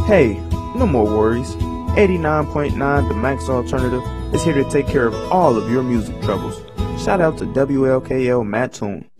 Hey, no more worries. 89.9 The Max Alternative is here to take care of all of your music troubles. Shout out to WLKL Mattoon.